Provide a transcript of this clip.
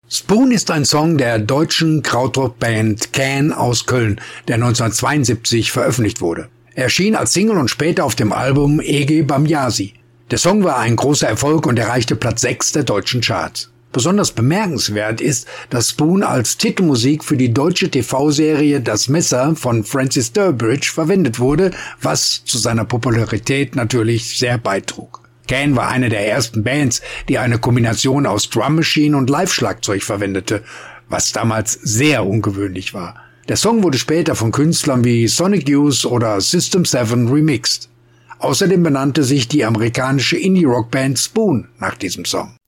Spoon ist ein Song der deutschen Krautrock-Band Can aus Köln, der 1972 veröffentlicht wurde. Er erschien als Single und später auf dem Album Ege Bamyasi. Der Song war ein großer Erfolg und erreichte Platz 6 der deutschen Charts. Besonders bemerkenswert ist, dass Spoon als Titelmusik für die deutsche TV-Serie Das Messer von Francis Durbridge verwendet wurde, was zu seiner Popularität natürlich sehr beitrug. Can war eine der ersten Bands, die eine Kombination aus Drum Machine und Live-Schlagzeug verwendete, was damals sehr ungewöhnlich war. Der Song wurde später von Künstlern wie Sonic Youth oder System 7 remixed. Außerdem benannte sich die amerikanische Indie-Rock-Band Spoon nach diesem Song.